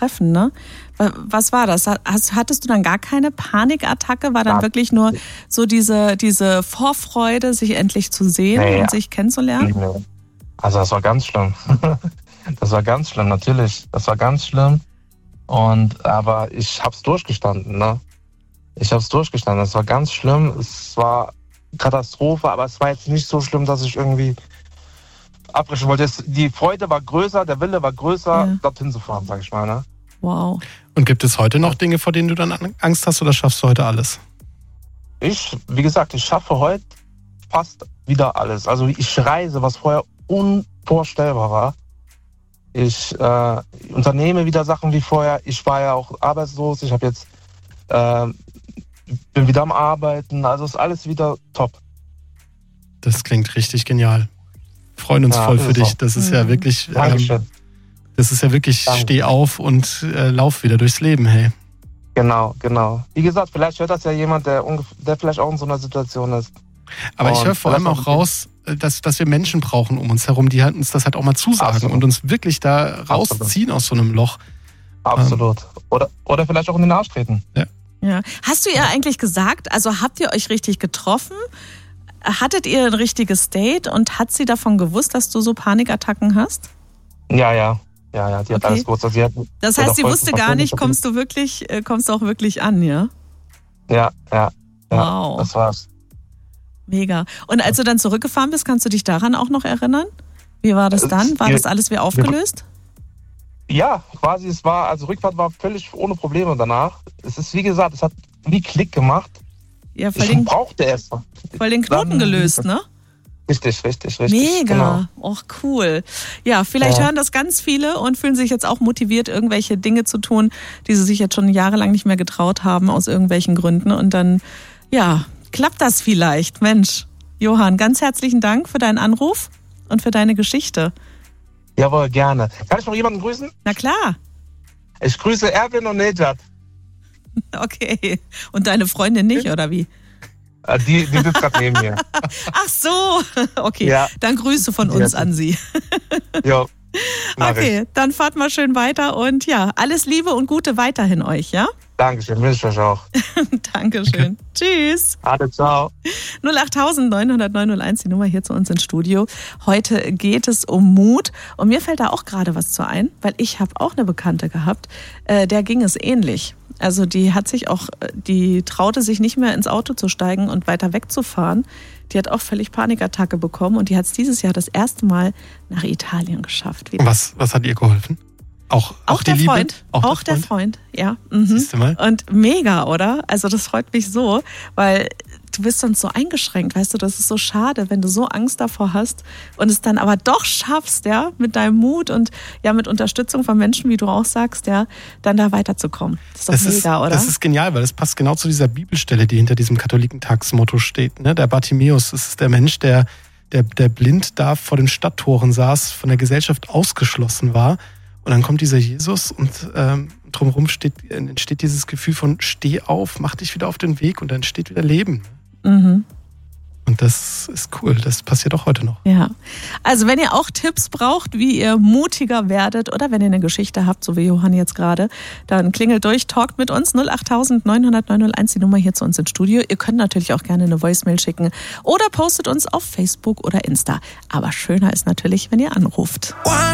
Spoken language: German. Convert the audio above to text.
treffen, ne? Was war das? Hattest du dann gar keine Panikattacke? War dann wirklich nur so diese Vorfreude, sich endlich zu sehen und sich kennenzulernen? Nee. Also das war ganz schlimm. Das war ganz schlimm, natürlich. Das war ganz schlimm. Aber ich hab's durchgestanden, ne? Ich hab's durchgestanden. Es war ganz schlimm. Es war Katastrophe, aber es war jetzt nicht so schlimm, dass ich irgendwie abbrechen wollte. Die Freude war größer, der Wille war größer, dorthin zu fahren, sag ich mal, ne? Wow. Und gibt es heute noch Dinge, vor denen du dann Angst hast, oder schaffst du heute alles? Wie gesagt, ich schaffe heute fast wieder alles. Also ich reise, was vorher unvorstellbar war. Ich unternehme wieder Sachen wie vorher. Ich war ja auch arbeitslos. Ich habe jetzt bin wieder am Arbeiten. Also ist alles wieder top. Das klingt richtig genial. Wir freuen uns voll für dich. Das ist ja wirklich... das ist ja wirklich steh auf und lauf wieder durchs Leben, hey. Genau. Wie gesagt, vielleicht hört das ja jemand, der vielleicht auch in so einer Situation ist. Aber ich höre vor allem auch raus, dass wir Menschen brauchen um uns herum, die uns das halt auch mal zusagen und uns wirklich da rausziehen aus so einem Loch. Absolut. Oder vielleicht auch in den Arsch treten. Ja. Hast du ihr eigentlich gesagt, also habt ihr euch richtig getroffen? Hattet ihr ein richtiges Date und hat sie davon gewusst, dass du so Panikattacken hast? Ja, die hat alles gewusst. Das heißt, sie wusste gar nicht, kommst du auch wirklich an, ja? Ja. Wow. Das war's. Mega. Und als du dann zurückgefahren bist, kannst du dich daran auch noch erinnern? Wie war das dann? War das alles wie aufgelöst? Ja, quasi. Rückfahrt war völlig ohne Probleme danach. Es ist, wie gesagt, es hat wie Klick gemacht. Ja, ich brauchte es. Voll den Knoten gelöst, ne? Richtig. Mega. Genau. Cool. Ja, vielleicht hören das ganz viele und fühlen sich jetzt auch motiviert, irgendwelche Dinge zu tun, die sie sich jetzt schon jahrelang nicht mehr getraut haben, aus irgendwelchen Gründen. Und dann, klappt das vielleicht. Mensch, Johann, ganz herzlichen Dank für deinen Anruf und für deine Geschichte. Jawohl, gerne. Kann ich noch jemanden grüßen? Na klar. Ich grüße Erwin und Nejat. Okay. Und deine Freundin nicht, oder wie? Die sitzt gerade neben mir. Ach so. Okay, dann Grüße von uns an sie. Jo. Okay, dann fahrt mal schön weiter und alles Liebe und Gute weiterhin euch, ja? Dankeschön, wünsche ich euch auch. Dankeschön. Tschüss. Ciao. 08000 die Nummer hier zu uns ins Studio. Heute geht es um Mut und mir fällt da auch gerade was zu ein, weil ich habe auch eine Bekannte gehabt, der ging es ähnlich. Also die traute sich nicht mehr ins Auto zu steigen und weiter wegzufahren. Die hat auch völlig Panikattacke bekommen und die hat es dieses Jahr das erste Mal nach Italien geschafft. Was hat ihr geholfen? Auch der Liebe? Freund. Auch der Freund, ja. Siehst du mal? Und mega, oder? Also das freut mich so, weil du bist sonst so eingeschränkt, weißt du, das ist so schade, wenn du so Angst davor hast und es dann aber doch schaffst, mit deinem Mut und mit Unterstützung von Menschen, wie du auch sagst, dann da weiterzukommen. Das ist doch mega, oder? Das ist genial, weil das passt genau zu dieser Bibelstelle, die hinter diesem Kathelikentagsmotto steht. Ne? Der Bartimäus, das ist der Mensch, der blind da vor den Stadttoren saß, von der Gesellschaft ausgeschlossen war. Und dann kommt dieser Jesus und drumherum entsteht dieses Gefühl von steh auf, mach dich wieder auf den Weg und dann entsteht wieder Leben. Mhm. Und das ist cool, das passiert auch heute noch. Ja, also wenn ihr auch Tipps braucht, wie ihr mutiger werdet oder wenn ihr eine Geschichte habt, so wie Johann jetzt gerade, dann klingelt durch, talkt mit uns 08000 900 901, die Nummer hier zu uns ins Studio. Ihr könnt natürlich auch gerne eine Voicemail schicken oder postet uns auf Facebook oder Insta. Aber schöner ist natürlich, wenn ihr anruft.